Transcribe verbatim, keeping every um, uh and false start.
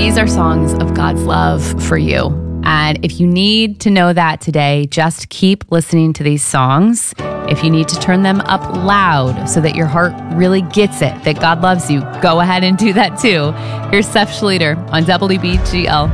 These are songs of God's love for you. And if you need to know that today, just keep listening to these songs. If you need to turn them up loud so that your heart really gets it, that God loves you, go ahead and do that too. Here's Seth Schlueter on W B G L.